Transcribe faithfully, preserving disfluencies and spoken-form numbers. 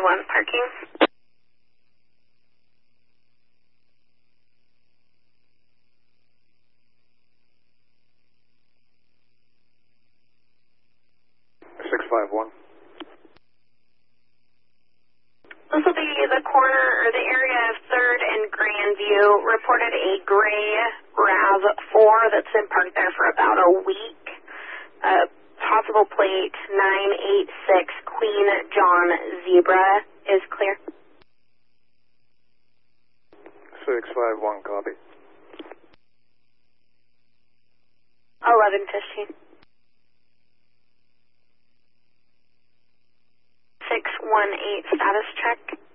one, parking. six five one. This will be the corner, or the area of third and Grandview. Reported a gray RAV four that's been parked there for about a week. Uh, possible plate nine eight six Queen John Zebra is clear. six five one, copy. eleven fifteen. six one eight status check.